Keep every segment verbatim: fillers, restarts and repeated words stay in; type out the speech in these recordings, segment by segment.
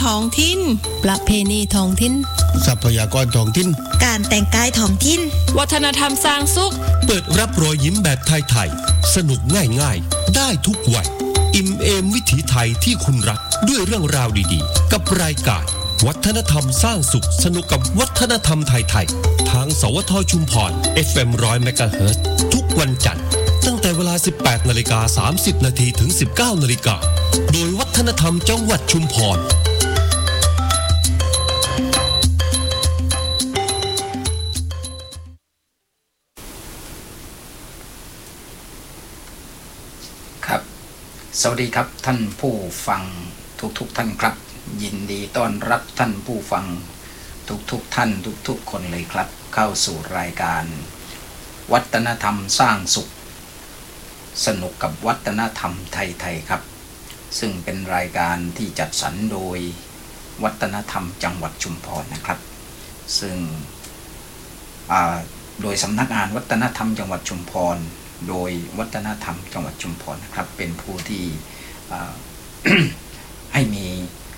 ท้องถิ่นประเพณีท้องถิ่นทรัพยากรท้องถิ่นการแต่งกายท้องถิ่นวัฒนธรรมสร้างสุขเปิดรับรอยยิ้มแบบไทยๆสนุกง่ายๆได้ทุกวัยอิ่มเอมวิถีไทยที่คุณรักด้วยเรื่องราวดีๆกับรายการวัฒนธรรมสร้างสุขสนุกกับวัฒนธรรมไทยๆทางสวทชุมพร เอฟ เอ็ม หนึ่งร้อย เมกะเฮิรตซ์ทุกวันจันทร์ตั้งแต่เวลา สิบแปดนาฬิกาสามสิบนาทีถึง สิบเก้านาฬิกาโดยวัฒนธรรมจังหวัดชุมพรครับสวัสดีครับท่านผู้ฟังทุกๆท่านครับยินดีต้อนรับท่านผู้ฟังทุกๆท่านทุกๆคนเลยครับเข้าสู่รายการวัฒนธรรมสร้างสุขสนุกกับวัฒนธรรมไทยๆครับซึ่งเป็นรายการที่จัดสรรโดยวัฒนธรรมจังหวัดชุมพรนะครับซึ่งโดยสำนักงานวัฒนธรรมจังหวัดชุมพรโดยวัฒนธรรมจังหวัดชุมพรนะครับเป็นผู้ที่ ให้มี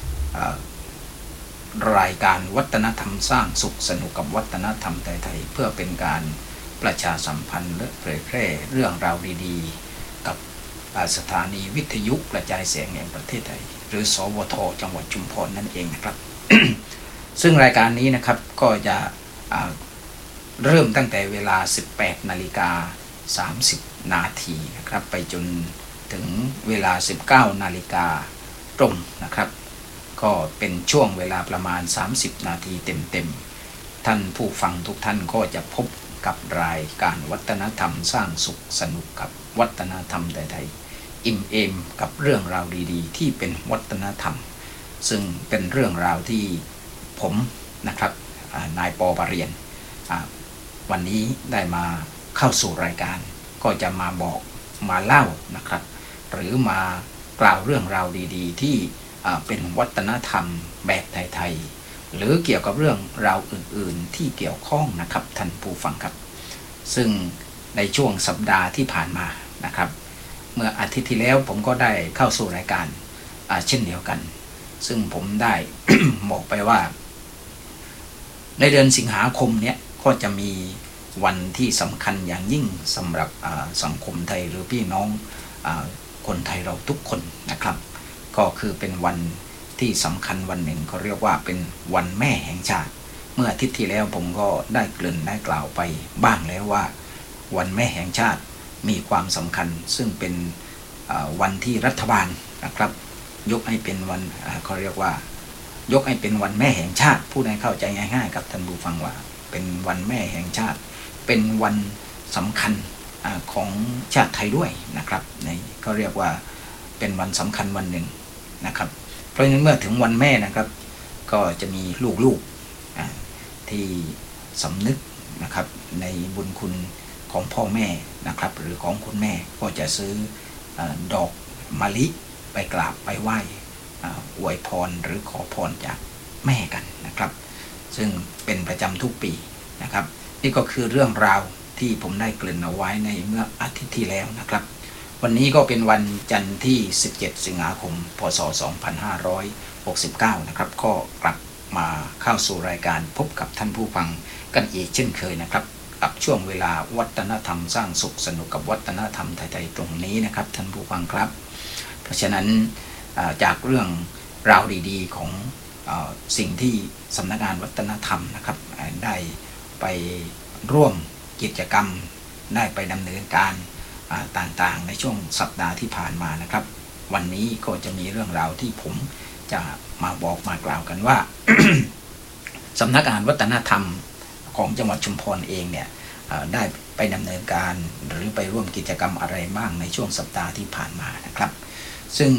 รายการวัฒนธรรมสร้างสุขสนุกกับวัฒนธรรมไทยๆเพื่อเป็นการประชาสัมพันธ์และเผยแพร่เรื่องราวดีๆกับสถานีวิทยุกระจายเสียงแห่งประเทศไทยหรือสวทจังหวัดชุมพรนั่นเองนะครับ ซึ่งรายการนี้นะครับก็จะเริ่มตั้งแต่เวลา สิบแปดนาฬิกาสามสิบนาทีนะครับไปจนถึงเวลา สิบเก้านาฬิกาตรงนะครับก็เป็นช่วงเวลาประมาณสามสิบนาทีเต็มๆท่านผู้ฟังทุกท่านก็จะพบกับรายการวัฒนธรรมสร้างสุขสนุกกับวัฒนธรรมไทยๆอิ่มเอมกับเรื่องราวดีๆที่เป็นวัฒนธรรมซึ่งเป็นเรื่องราวที่ผมนะครับนายปอปเรียนวันนี้ได้มาเข้าสู่รายการก็จะมาบอกมาเล่านะครับหรือมากล่าวเรื่องราวดีๆที่เป็นวัฒนธรรมแบบไทยๆหรือเกี่ยวกับเรื่องราวอื่นๆที่เกี่ยวข้องนะครับท่านผู้ฟังครับซึ่งในช่วงสัปดาห์ที่ผ่านมานะครับเมื่ออาทิตย์ที่แล้วผมก็ได้เข้าสู่รายการเช่นเดียวกันซึ่งผมได้ บอกไปว่าในเดือนสิงหาคมเนี้ยก็จะมีวันที่สำคัญอย่างยิ่งสำหรับสังคมไทยหรือพี่น้องคนไทยเราทุกคนนะครับก็คือเป็นวันที่สำคัญวันหนึ่งเขาเรียกว่าเป็นวันแม่แห่งชาติเมื่ออาทิตย์ที่แล้วผมก็ได้เกริ่นได้กล่าวไปบ้างแล้วว่าวันแม่แห่งชาติมีความสำคัญซึ่งเป็นวันที่รัฐบาลนะครับยกให้เป็นวันเขาเรียกว่ายกให้เป็นวันแม่แห่งชาติผู้ใดเข้าใจง่ายๆกับท่านผู้ฟังว่าเป็นวันแม่แห่งชาติเป็นวันสำคัญของชาติไทยด้วยนะครับในเขาเรียกว่าเป็นวันสำคัญวันหนึ่งนะครับเพราะฉะนั้นเมื่อถึงวันแม่นะครับก็จะมีลูกๆที่สำนึกนะครับในบุญคุณของพ่อแม่นะครับหรือของคุณแม่ก็จะซื้อดอกมะลิไปกราบไปไหว้อวยพรหรือขอพรจากแม่กันนะครับซึ่งเป็นประจำทุกปีนะครับนี่ก็คือเรื่องราวที่ผมได้เกริ่นเอาไว้ในเมื่ออาทิตย์ที่แล้วนะครับวันนี้ก็เป็นวันจันทร์ที่สิบเจ็ดสิงหาคมพ.ศ. สองพันห้าร้อยหกสิบเก้านะครับก็กลับมาเข้าสู่รายการพบกับท่านผู้ฟังกันอีกเช่นเคยนะครับกับช่วงเวลาวัฒนธรรมสร้างสุขสนุกกับวัฒนธรรมไทยๆตรงนี้นะครับท่านผู้ฟังครับเพราะฉะนั้นจากเรื่องราวดีๆของสิ่งที่สำนักงานวัฒนธรรมนะครับได้ไปร่วมกิจกรรมได้ไปดำเนินการต่างๆในช่วงสัปดาห์ที่ผ่านมานะครับวันนี้ก็จะมีเรื่องราวที่ผมจะมาบอกมากล่าวกันว่า สำนักงานวัฒนธรรมของจังหวัดชุมพรเองเนี่ยได้ไปดำเนินการหรือไปร่วมกิจกรรมอะไรบ้างในช่วงสัปดาห์ที่ผ่านมานะครับซึ่ง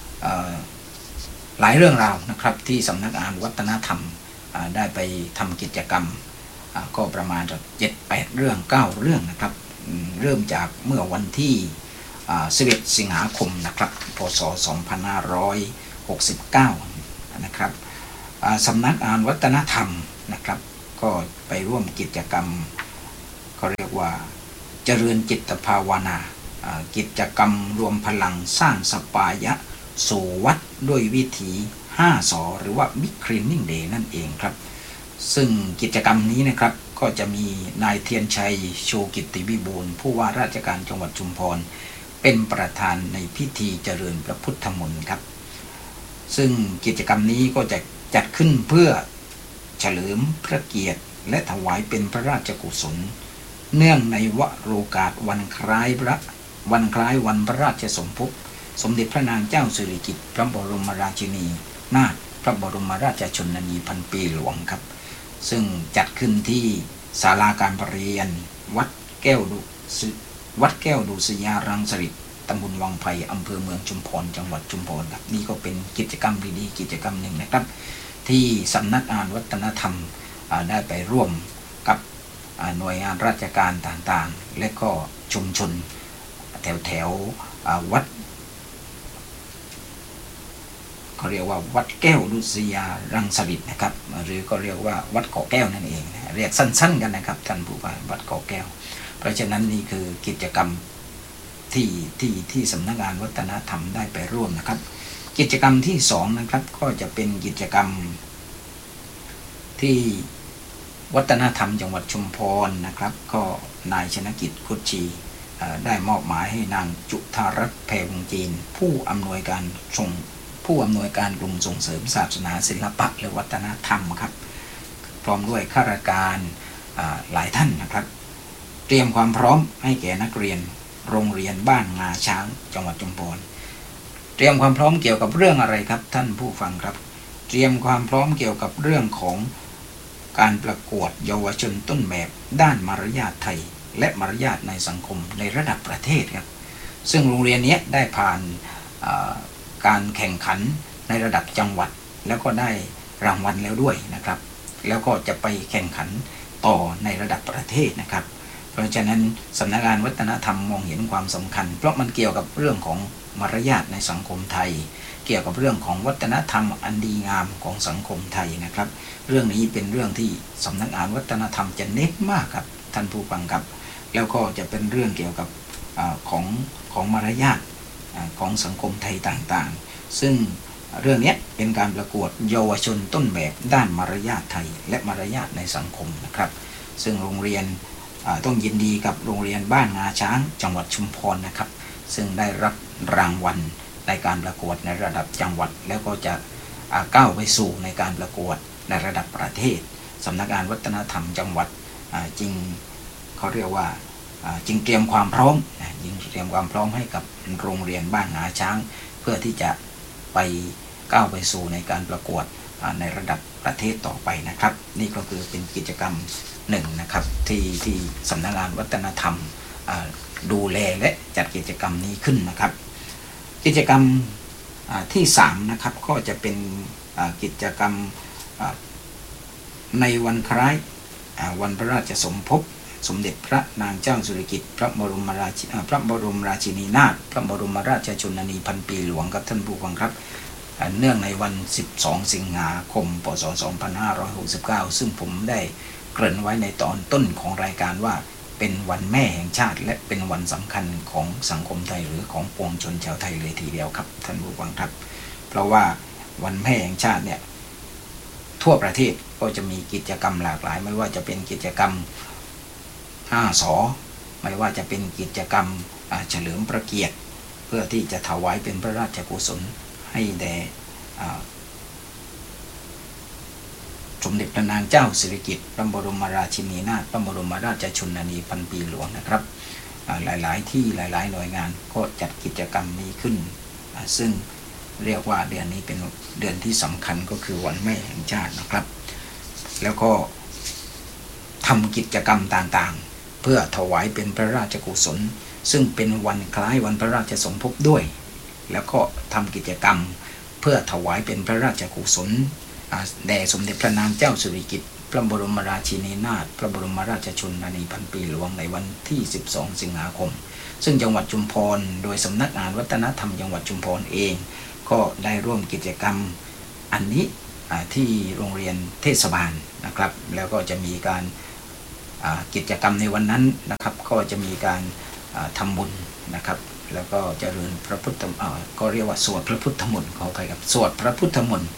หลายเรื่องราวนะครับที่สำนักงานวัฒนธรรมได้ไปทำกิจกรรมก็ประมาณเจ็ดแปดเรื่องเก้าเรื่องนะครับเริ่มจากเมื่อวันที่สิบเอ็ดสิงหาคมนะครับพ.ศ. สองพันห้าร้อยหกสิบเก้านะครับสำนักงานวัฒนธรรมนะครับก็ไปร่วมกิจกรรมเขาเรียกว่าเจริญจิตภาวนากิจกรรมรวมพลังสร้างสปายะสู่วัดด้วยวิถีห้าสอหรือว่า Big Cleaning Day นั่นเองครับซึ่งกิจกรรมนี้นะครับก็จะมีนายเทียนชัยโชกิตติวิบูลย์ผู้ว่าราชการจังหวัดชุมพรเป็นประธานในพิธีเจริญพระพุทธมนต์ครับซึ่งกิจกรรมนี้ก็จะจัดขึ้นเพื่อเฉลิมพระเกียรติและถวายเป็นพระราชกุศลเนื่องในวโรกาสวันคล้ายพระวันคล้ายวันพระราชสมภพสมเด็จพระนางเจ้าสิริกิติ์พระบรมราชินีนาถพระบรมราชชนนีพันปีหลวงครับซึ่งจัดขึ้นที่ศาลาการประเรียนวัดแก้วดุวัดแก้วดุษยารังสฤษฎ์ตำบลวังไผ่อำเภอเมืองชุมพรจังหวัดชุมพรครับนี่ก็เป็นกิจกรรมดีๆกิจกรรมหนึ่งนะครับที่สำนักงานวัฒนธรรมได้ไปร่วมกับหน่วยงานราชการต่างๆและก็ชุมชนแถวๆวัดเขาเรียกว่าวัดแก้วดุษยารังสฤษฎ์นะครับหรือก็เรียกว่าวัดเกาะแก้วนั่นเองนะเรียกสั้นๆกันนะครับท่านผู้ว่าวัดเกาะแก้วเพราะฉะนั้นนี่คือกิจกรรมที่ที่ที่สำนักงานวัฒนธรรมได้ไปร่วมนะครับกิจกรรมที่สองนะครับก็จะเป็นกิจกรรมที่วัฒนธรรมจังหวัดชุมพรนะครับก็นายชนกิจคุชชีได้มอบหมายให้นางจุฑารัตน์แพรวงจีนผู้อำนวยการส่งผู้อำนวยการกลุ่มส่งเสริมศาสนาศิลปะและวัฒนธรรมครับพร้อมด้วยข้าราชการหลายท่านนะครับเตรียมความพร้อมให้แก่นักเรียนโรงเรียนบ้านงาช้างจังหวัดชุมพรเตรียมความพร้อมเกี่ยวกับเรื่องอะไรครับท่านผู้ฟังครับเตรียมความพร้อมเกี่ยวกับเรื่องของการประกวดเยาวชนต้นแบบด้านมารยาทไทยและมารยาทในสังคมในระดับประเทศครับซึ่งโรงเรียนนี้ได้ผ่านการแข่งขันในระดับจังหวัดแล้วก็ได้รางวัลแล้วด้วยนะครับแล้วก็จะไปแข่งขันต่อในระดับประเทศนะครับเพราะฉะนั้นสำนักงานวัฒนธรรมมองเห็นความสำคัญเพราะมันเกี่ยวกับเรื่องของมารยาทในสังคมไทยเกี่ยวกับเรื่องของวัฒนธรรมอันดีงามของสังคมไทยนะครับเรื่องนี้เป็นเรื่องที่สำนักงานวัฒนธรรมจะเน้นมากครับท่านผู้ฟังครับแล้วก็จะเป็นเรื่องเกี่ยวกับอของของมารยาทของสังคมไทยต่างๆซึ่งเรื่องนี้เป็นการประกวดเยาวชนต้นแบบด้านมารยาทไทยและมารยาทในสังคมนะครับซึ่งโรงเรียนต้องยินดีกับโรงเรียนบ้านงาช้างจังหวัดชุมพรนะครับซึ่งได้รับรางวัลในการประกวดในระดับจังหวัดแล้วก็จะก้าวไปสู่ในการประกวดในระดับประเทศสำนักงานวัฒนธรรมจังหวัดจริงเขาเรียกว่าจึงเตรียมความพร้อมจึงเตรียมความพร้อมให้กับโรงเรียนบ้านงาช้างเพื่อที่จะไปก้าวไปสู่ในการประกวดในระดับประเทศต่อไปนะครับนี่ก็คือเป็นกิจกรรมหนึ่งนะครับที่ที่สำนักงานวัฒนธรรมดูแลและจัดกิจกรรมนี้ขึ้นนะครับกิจกรรมที่สามนะครับก็จะเป็นกิจกรรมในวันคล้ายวันพระราชสมภพสมเด็จพระนางเจ้าสิริกิติ์พระบรมราชิพระบรมราชินีนาถพระบรมราชชนนีพันปีหลวงครับท่านผู้ฟังครับเนื่องในวันสิบสองสิงหาคมพ.ศ. สองพันห้าร้อยหกสิบเก้าซึ่งผมได้เกริ่นไว้ในตอนต้นของรายการว่าเป็นวันแม่แห่งชาติและเป็นวันสำคัญของสังคมไทยหรือของปวงชนชาวไทยเลยทีเดียวครับท่านผู้ฟังครับเพราะว่าวันแม่แห่งชาติเนี่ยทั่วประเทศก็จะมีกิจกรรมหลากหลายไม่ว่าจะเป็นกิจกรรมห้าสอไม่ว่าจะเป็นกิจกรรมเฉลิมพระเกียรติเพื่อที่จะถวายเป็นพระราชกุศลให้แด่สมเด็จพระนางเจ้าสิริกิติ์พระบรมราชินีนาถพระบรมราชชนนีพันปีหลวงนะครับหลายๆที่หลายๆหน่วยงานก็จัดกิจกรรมนี้ขึ้นซึ่งเรียกว่าเดือนนี้เป็นเดือนที่สำคัญก็คือวันแม่แห่งชาตินะครับแล้วก็ทำกิจกรรมต่างๆเพื่อถวายเป็นพระราชกุศลซึ่งเป็นวันคล้ายวันพระราชสมภพด้วยแล้วก็ทำกิจกรรมเพื่อถวายเป็นพระราชกุศลแด่สมเด็จพระนางเจ้าสิริกิติ์พระบรมราชินีนาถพระบรมราชชนนีพันปีหลวงในวันที่สิบสองสิงหาคมซึ่งจังหวัดชุมพรโดยสำนักงานวัฒนธรรมจังหวัดชุมพรเองก็ได้ร่วมกิจกรรมอันนี้ที่โรงเรียนเทศบาลนะครับแล้วก็จะมีการกิจกรรมในวันนั้นนะครับก็จะมีการทำบุญนะครับแล้วก็เจริญพระพุทธก็เรียกว่าสวดพระพุทธมนต์ขออภัยครับสวดพระพุทธมนต์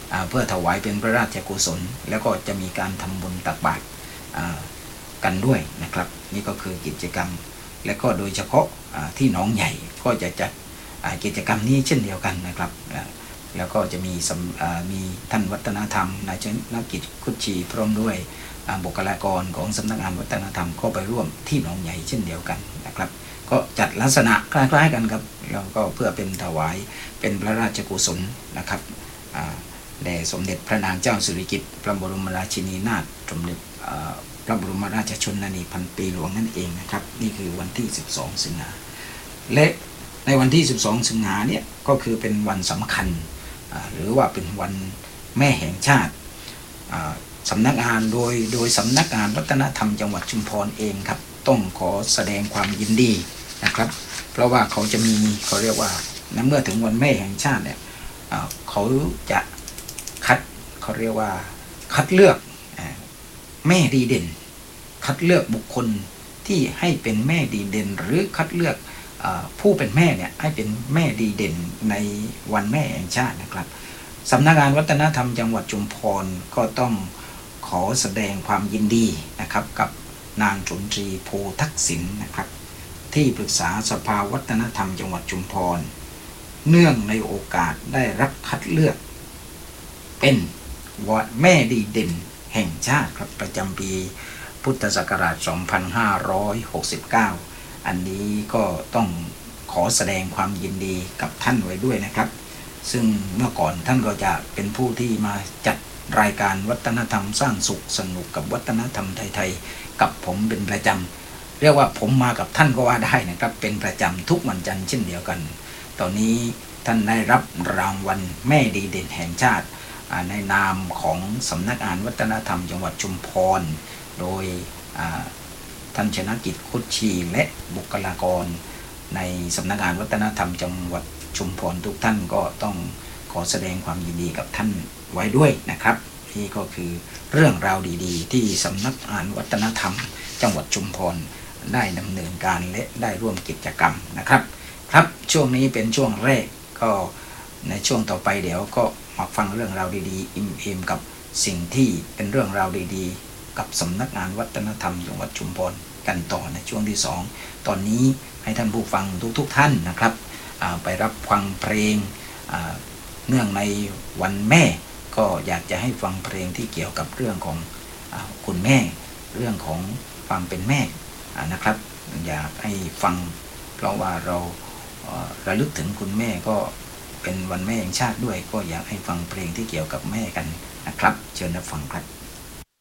เพื่อถวายเป็นพระราชกุศลแล้วก็จะมีการทำบุญตักบาตรกันด้วยนะครับนี่ก็คือกิจกรรมและก็โดยเฉพาะที่หนองใหญ่ก็จะจัดกิจกรรมนี้เช่นเดียวกันนะครับแล้วก็จะมีมีท่านวัฒนธรรมนายชนกิจคุชีพร้อมด้วยบุคลากรของสำนักงานวัฒนธรรมก็ไปร่วมที่หนองใหญ่เช่นเดียวกันนะครับก็จัดลักษณะคล้ายๆกันครับแล้วก็เพื่อเป็นถวายเป็นพระราชกุศลนะครับแด่สมเด็จพระนางเจ้าสิริกิติ์พระบรมราชินีนาถสมเด็จพระบรมราชชนนีพันปีหลวงนั่นเองนะครับนี่คือวันที่สิบสองสิงหาและในวันที่สิบสองสิงหาเนี่ยก็คือเป็นวันสำคัญหรือว่าเป็นวันแม่แห่งชาติสำนักงานโดยโดยสำนักงานวัฒนธรรมจังหวัดชุมพรเองครับต้องขอแสดงความยินดีนะครับเพราะว่าเขาจะมีเขาเรียกว่าเมื่อถึงวันแม่แห่งชาติเนี่ยเขาจะคัดเขาเรียกว่าคัดเลือกแม่ดีเด่นคัดเลือกบุคคลที่ให้เป็นแม่ดีเด่นหรือคัดเลือกผู้เป็นแม่เนี่ยให้เป็นแม่ดีเด่นในวันแม่แห่งชาตินะครับสำนักงานวัฒนธรรมจังหวัดชุมพรก็ต้องขอแสดงความยินดีนะครับกับนางสุนทรีโพทักษิณนะครับที่ปรึกษาสภาวัฒนธรรมจังหวัดชุมพรเนื่องในโอกาสได้รับคัดเลือกเป็นวัดแม่ดีเด่นแห่งชาติครับประจำปีพุทธศักราชสองพันห้าร้อยหกสิบเก้าอันนี้ก็ต้องขอแสดงความยินดีกับท่านไว้ด้วยนะครับซึ่งเมื่อก่อนท่านก็จะเป็นผู้ที่มาจัดรายการวัฒนธรรมสร้างสุขสนุกกับวัฒนธรรมไทยๆกับผมเป็นประจำเรียกว่าผมมากับท่านก็ว่าได้นะครับเป็นประจำทุกวันจันทร์เช่นเดียวกันตอนนี้ท่านได้รับรางวัลแม่ดีเด่นแห่งชาติในนามของสำนักงานวัฒนธรรมจังหวัดชุมพรโดยท่านชนกิจคุชีและบุคลากรในสำนักงานวัฒนธรรมจังหวัดชุมพรทุกท่านก็ต้องขอแสดงความยินดีกับท่านไว้ด้วยนะครับนี่ก็คือเรื่องราวดีๆที่สำนักงานวัฒนธรรมจังหวัดชุมพรได้ดำเนินการและได้ร่วมกิจกรรมนะครับครับช่วงนี้เป็นช่วงแรกก็ในช่วงต่อไปเดี๋ยวก็มาฟังเรื่องราวดีๆอิ่มเอมกับสิ่งที่เป็นเรื่องราวดีๆกับสำนักงานวัฒนธรรมจังหวัดชุมพรกันต่อในช่วงที่สองตอนนี้ให้ท่านผู้ฟังทุกๆท่านนะครับไปรับฟังเพลงเนื่องในวันแม่ก็อยากจะให้ฟังเพลงที่เกี่ยวกับเรื่องของคุณแม่เรื่องของความเป็นแม่นะครับอยากให้ฟังเพราะว่าเราระลึกถึงคุณแม่ก็เป็นวันแม่แห่งชาติด้วยก็อยากให้ฟังเพลงที่เกี่ยวกับแม่กันนะครับเชิญรับฟังครับ